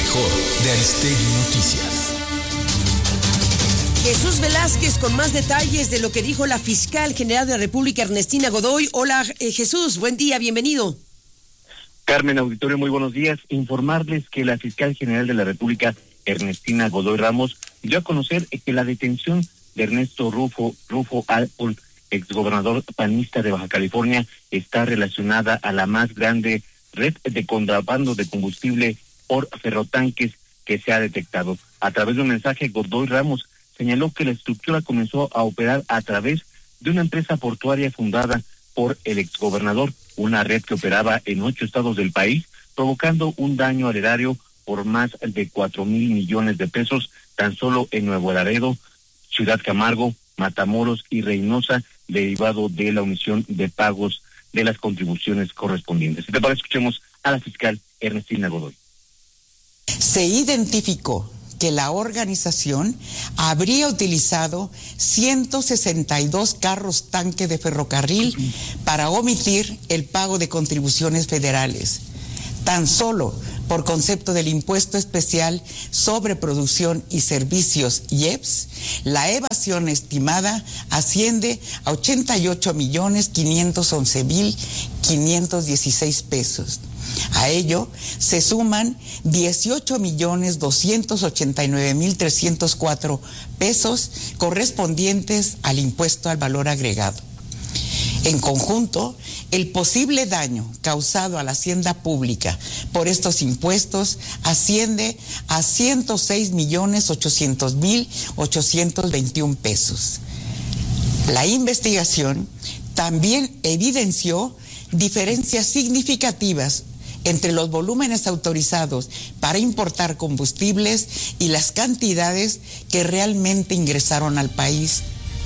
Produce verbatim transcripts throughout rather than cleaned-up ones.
mejor de Aristegui Noticias. Jesús Velázquez con más detalles de lo que dijo la fiscal general de la República, Ernestina Godoy. Hola, eh, Jesús, buen día, bienvenido. Carmen, auditorio, muy buenos días. Informarles que la fiscal general de la República, Ernestina Godoy Ramos, dio a conocer que la detención de Ernesto Rufo, Rufo Apple, exgobernador panista de Baja California, está relacionada a la más grande red de contrabando de combustible por ferrotanques que se ha detectado. A través de un mensaje, Godoy Ramos señaló que la estructura comenzó a operar a través de una empresa portuaria fundada por el exgobernador, una red que operaba en ocho estados del país, provocando un daño al erario por más de cuatro mil millones de pesos, tan solo en Nuevo Laredo, Ciudad Camargo, Matamoros y Reynosa, derivado de la omisión de pagos de las contribuciones correspondientes. Si te parece, escuchemos a la fiscal Ernestina Godoy. Se identificó que la organización habría utilizado ciento sesenta y dos carros tanque de ferrocarril para omitir el pago de contribuciones federales, tan solo por concepto del impuesto especial sobre producción y servicios I E P S. La evasión estimada asciende a ochenta y ocho millones quinientos once mil quinientos dieciséis pesos. A ello se suman dieciocho millones doscientos ochenta y nueve mil trescientos cuatro pesos correspondientes al impuesto al valor agregado. En conjunto, el posible daño causado a la hacienda pública por estos impuestos asciende a ciento seis millones ochocientos mil ochocientos veintiún pesos. La investigación también evidenció diferencias significativas entre los volúmenes autorizados para importar combustibles y las cantidades que realmente ingresaron al país.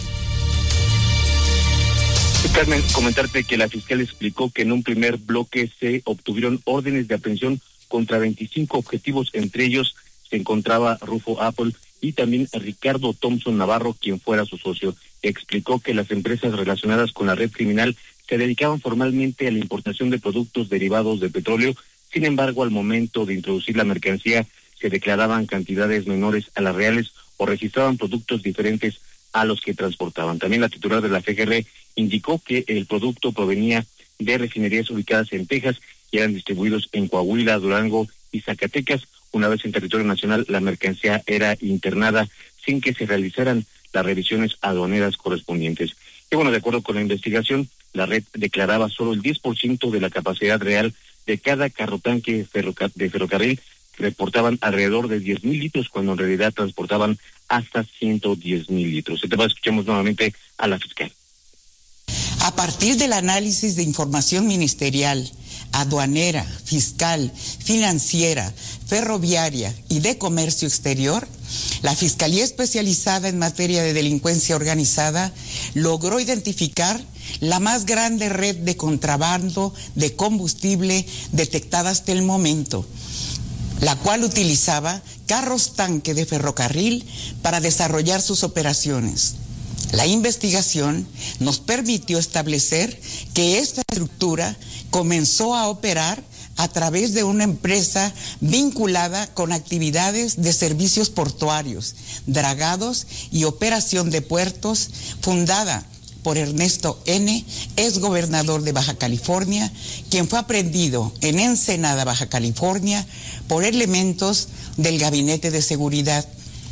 Carmen, comentarte que la fiscal explicó que en un primer bloque se obtuvieron órdenes de aprehensión contra veinticinco objetivos, entre ellos se encontraba Rufo Apple y también Ricardo Thompson Navarro, quien fuera su socio. Explicó que las empresas relacionadas con la red criminal se dedicaban formalmente a la importación de productos derivados de petróleo. Sin embargo, al momento de introducir la mercancía, se declaraban cantidades menores a las reales o registraban productos diferentes a los que transportaban. También la titular de la F G R indicó que el producto provenía de refinerías ubicadas en Texas y eran distribuidos en Coahuila, Durango y Zacatecas. Una vez en territorio nacional, la mercancía era internada sin que se realizaran las revisiones aduaneras correspondientes. Y bueno, de acuerdo con la investigación, la red declaraba solo el diez por ciento de la capacidad real de cada carrotanque ferroca- de ferrocarril, que reportaban alrededor de diez mil litros, cuando en realidad transportaban hasta ciento diez mil litros. Entonces, escuchemos nuevamente a la fiscal. A partir del análisis de información ministerial, aduanera, fiscal, financiera, ferroviaria y de comercio exterior, la Fiscalía Especializada en Materia de Delincuencia Organizada logró identificar la más grande red de contrabando de combustible detectada hasta el momento, la cual utilizaba carros tanque de ferrocarril para desarrollar sus operaciones. La investigación nos permitió establecer que esta estructura comenzó a operar a través de una empresa vinculada con actividades de servicios portuarios, dragados y operación de puertos, fundada por Ernesto N., exgobernador de Baja California, quien fue aprehendido en Ensenada, Baja California, por elementos del Gabinete de Seguridad.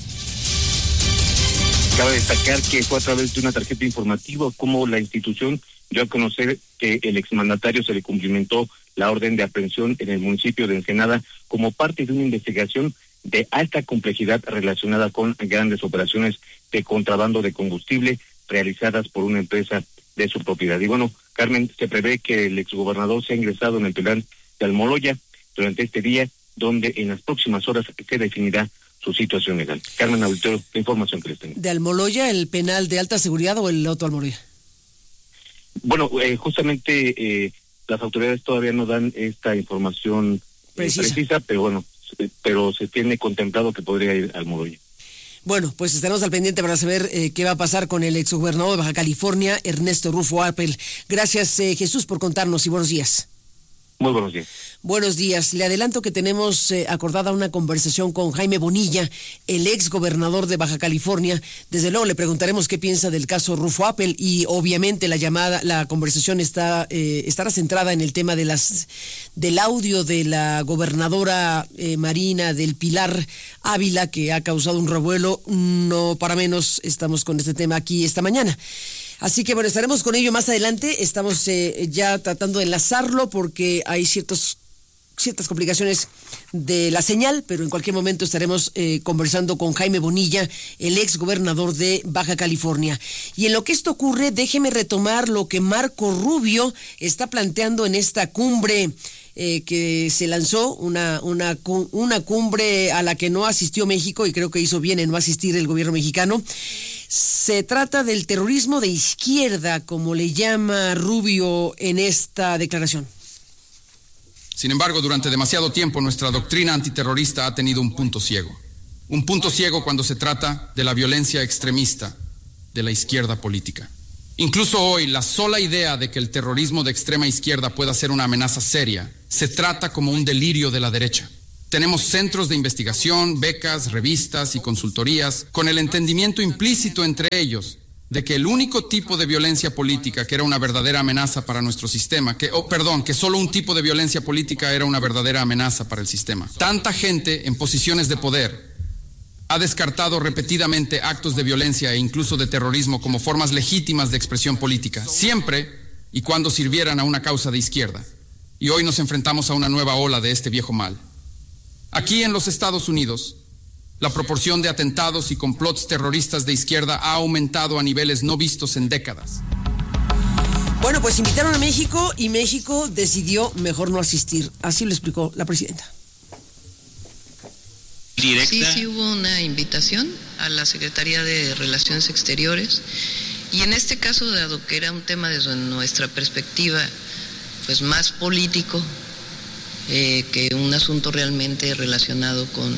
Cabe destacar que fue a través de una tarjeta informativa como la institución dio a conocer que el exmandatario se le cumplimentó la orden de aprehensión en el municipio de Ensenada como parte de una investigación de alta complejidad relacionada con grandes operaciones de contrabando de combustible realizadas por una empresa de su propiedad. Y bueno, Carmen, se prevé que el exgobernador sea ingresado en el penal de Almoloya durante este día, donde en las próximas horas se definirá su situación legal. Carmen, auditorio, la información que les tengo. ¿De Almoloya, el penal de alta seguridad o el otro Almoloya? Bueno, eh, justamente eh, las autoridades todavía no dan esta información eh, precisa. precisa, pero bueno, pero se tiene contemplado que podría ir al Almoloya. Bueno, pues estaremos al pendiente para saber eh, qué va a pasar con el exgobernador de Baja California, Ernesto Rufo Apple. Gracias, eh, Jesús, por contarnos y buenos días. Muy buenos días. Buenos días. Le adelanto que tenemos eh, acordada una conversación con Jaime Bonilla, el ex gobernador de Baja California. Desde luego le preguntaremos qué piensa del caso Rufo Appel y obviamente la llamada, la conversación está eh, estará centrada en el tema de las del audio de la gobernadora eh, Marina del Pilar Ávila, que ha causado un revuelo. No para menos, estamos con este tema aquí esta mañana. Así que bueno, estaremos con ello más adelante. Estamos eh, ya tratando de enlazarlo porque hay ciertos ciertas complicaciones de la señal, pero en cualquier momento estaremos eh, conversando con Jaime Bonilla, el ex gobernador de Baja California. Y en lo que esto ocurre, déjeme retomar lo que Marco Rubio está planteando en esta cumbre eh, que se lanzó, una, una, una cumbre a la que no asistió México, y creo que hizo bien en no asistir el gobierno mexicano. Se trata del terrorismo de izquierda, como le llama Rubio en esta declaración. Sin embargo, durante demasiado tiempo nuestra doctrina antiterrorista ha tenido un punto ciego. Un punto ciego cuando se trata de la violencia extremista de la izquierda política. Incluso hoy, la sola idea de que el terrorismo de extrema izquierda pueda ser una amenaza seria se trata como un delirio de la derecha. Tenemos centros de investigación, becas, revistas y consultorías, con el entendimiento implícito entre ellos de que el único tipo de violencia política que era una verdadera amenaza para nuestro sistema, que, oh, perdón, que solo un tipo de violencia política era una verdadera amenaza para el sistema. Tanta gente en posiciones de poder ha descartado repetidamente actos de violencia e incluso de terrorismo como formas legítimas de expresión política, siempre y cuando sirvieran a una causa de izquierda. Y hoy nos enfrentamos a una nueva ola de este viejo mal. Aquí en los Estados Unidos, la proporción de atentados y complots terroristas de izquierda ha aumentado a niveles no vistos en décadas. Bueno, pues invitaron a México y México decidió mejor no asistir. Así lo explicó la presidenta. Directa. Sí, sí hubo una invitación a la Secretaría de Relaciones Exteriores y en este caso, dado que era un tema desde nuestra perspectiva pues más político eh, que un asunto realmente relacionado con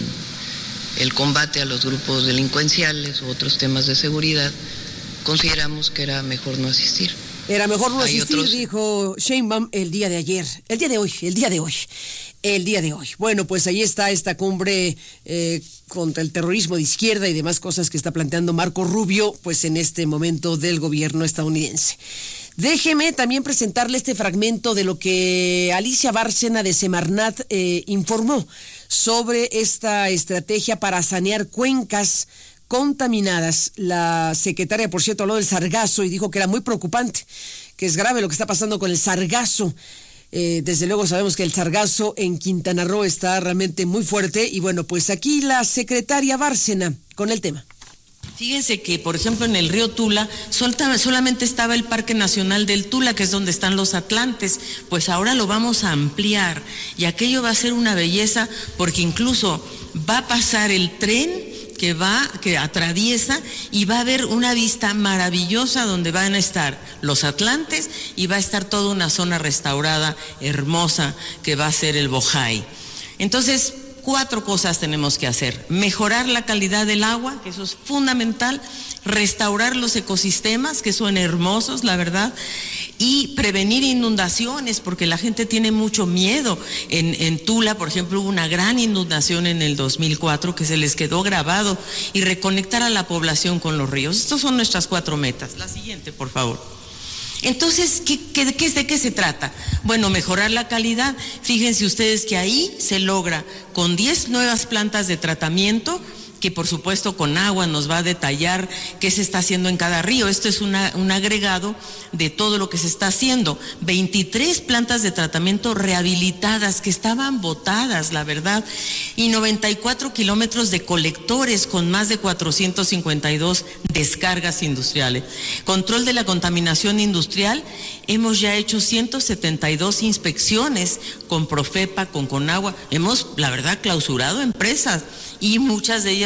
el combate a los grupos delincuenciales u otros temas de seguridad, consideramos que era mejor no asistir. Era mejor no Hay asistir, otros... dijo Sheinbaum el día de ayer, el día de hoy, el día de hoy, el día de hoy. Bueno, pues ahí está esta cumbre eh, contra el terrorismo de izquierda y demás cosas que está planteando Marco Rubio, pues en este momento del gobierno estadounidense. Déjeme también presentarle este fragmento de lo que Alicia Bárcena de Semarnat eh, informó sobre esta estrategia para sanear cuencas contaminadas. La secretaria, por cierto, habló del sargazo y dijo que era muy preocupante, que es grave lo que está pasando con el sargazo. Eh, desde luego sabemos que el sargazo en Quintana Roo está realmente muy fuerte y bueno, pues aquí la secretaria Bárcena con el tema. Fíjense que, por ejemplo, en el río Tula solta, solamente estaba el Parque Nacional del Tula, que es donde están los atlantes, pues ahora lo vamos a ampliar y aquello va a ser una belleza porque incluso va a pasar el tren que va, que atraviesa y va a haber una vista maravillosa donde van a estar los atlantes y va a estar toda una zona restaurada hermosa que va a ser el Bojay. Entonces, cuatro cosas tenemos que hacer: mejorar la calidad del agua, que eso es fundamental, restaurar los ecosistemas, que son hermosos, la verdad, y prevenir inundaciones, porque la gente tiene mucho miedo. En, en Tula, por ejemplo, hubo una gran inundación en el dos mil cuatro que se les quedó grabado, y reconectar a la población con los ríos. Estas son nuestras cuatro metas. La siguiente, por favor. Entonces, ¿qué, qué, qué, ¿de qué se trata? Bueno, mejorar la calidad. Fíjense ustedes que ahí se logra con diez nuevas plantas de tratamiento, que por supuesto con agua nos va a detallar qué se está haciendo en cada río. Esto es una, un agregado de todo lo que se está haciendo. veintitrés plantas de tratamiento rehabilitadas que estaban botadas, la verdad, y noventa y cuatro kilómetros de colectores con más de cuatrocientas cincuenta y dos descargas industriales. Control de la contaminación industrial, hemos ya hecho ciento setenta y dos inspecciones con Profepa, con Conagua. Hemos, la verdad, clausurado empresas y muchas de ellas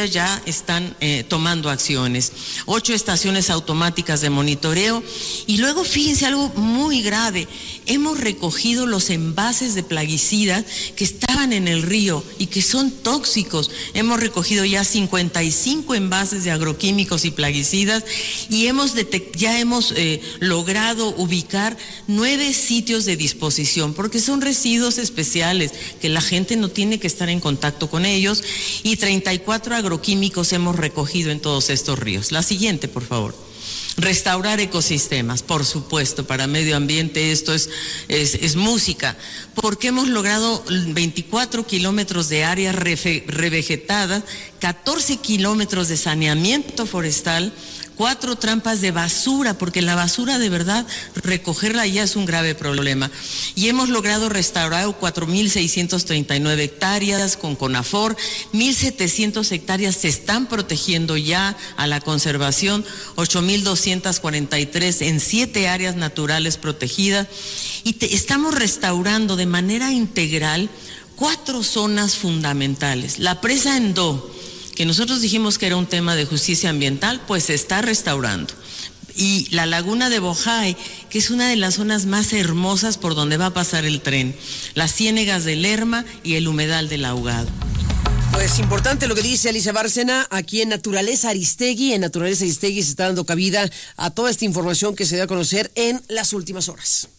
ellas ya están eh, tomando acciones. Ocho estaciones automáticas de monitoreo. Y luego fíjense algo muy grave, hemos recogido los envases de plaguicidas que estaban en el río y que son tóxicos. Hemos recogido ya cincuenta y cinco envases de agroquímicos y plaguicidas y hemos detect- ya hemos eh, logrado ubicar nueve sitios de disposición, porque son residuos especiales que la gente no tiene que estar en contacto con ellos, y treinta y cuatro agroquímicos hemos recogido en todos estos ríos. La siguiente, por favor. Restaurar ecosistemas, por supuesto, para medio ambiente esto es, es, es música, porque hemos logrado veinticuatro kilómetros de áreas refe, revegetadas, catorce kilómetros de saneamiento forestal, cuatro trampas de basura, porque la basura de verdad, recogerla ya es un grave problema. Y hemos logrado restaurar cuatro mil seiscientas treinta y nueve hectáreas con CONAFOR, mil setecientas hectáreas se están protegiendo ya a la conservación, ocho mil doscientas cuarenta y tres en siete áreas naturales protegidas, y te, estamos restaurando de manera integral cuatro zonas fundamentales. La presa Endó, que nosotros dijimos que era un tema de justicia ambiental, pues se está restaurando. Y la laguna de Bojay, que es una de las zonas más hermosas por donde va a pasar el tren, las ciénegas de Lerma y el humedal del Ahogado. Pues importante lo que dice Alicia Bárcena, aquí en Naturaleza Aristegui. En Naturaleza Aristegui se está dando cabida a toda esta información que se dio a conocer en las últimas horas.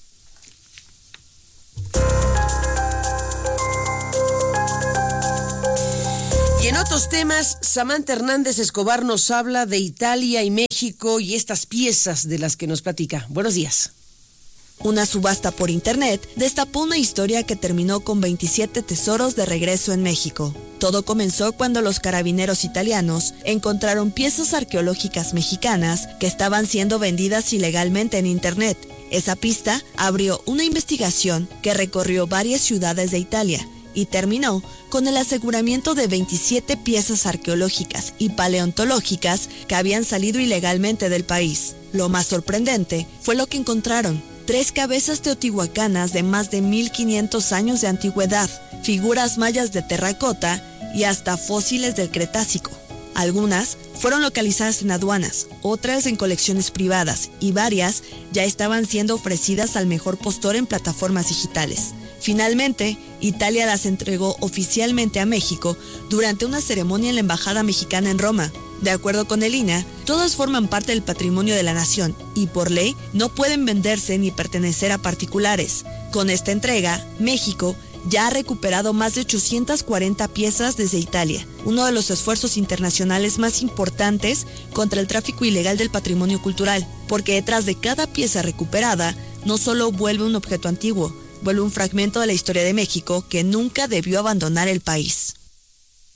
Y en otros temas, Samantha Hernández Escobar nos habla de Italia y México y estas piezas de las que nos platica. Buenos días. Una subasta por internet destapó una historia que terminó con veintisiete tesoros de regreso en México. Todo comenzó cuando los carabineros italianos encontraron piezas arqueológicas mexicanas que estaban siendo vendidas ilegalmente en internet. Esa pista abrió una investigación que recorrió varias ciudades de Italia y terminó con el aseguramiento de veintisiete piezas arqueológicas y paleontológicas que habían salido ilegalmente del país. Lo más sorprendente fue lo que encontraron: tres cabezas teotihuacanas de más de mil quinientos años de antigüedad, figuras mayas de terracota y hasta fósiles del Cretácico. Algunas fueron localizadas en aduanas, otras en colecciones privadas y varias ya estaban siendo ofrecidas al mejor postor en plataformas digitales. Finalmente, Italia las entregó oficialmente a México durante una ceremonia en la Embajada Mexicana en Roma. De acuerdo con el I N A, todas forman parte del patrimonio de la nación y por ley no pueden venderse ni pertenecer a particulares. Con esta entrega, México ya ha recuperado más de ochocientas cuarenta piezas desde Italia, uno de los esfuerzos internacionales más importantes contra el tráfico ilegal del patrimonio cultural, porque detrás de cada pieza recuperada no solo vuelve un objeto antiguo, vuelve un fragmento de la historia de México que nunca debió abandonar el país.